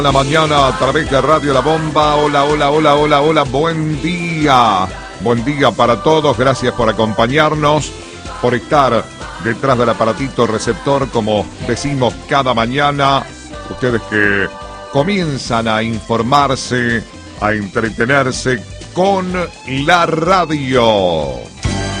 La mañana a través de Radio La Bomba. Hola, hola, hola, hola, hola, buen día. Buen día para todos, gracias por acompañarnos, por estar detrás del aparatito receptor, como decimos cada mañana. Ustedes que comienzan a informarse, a entretenerse con la radio.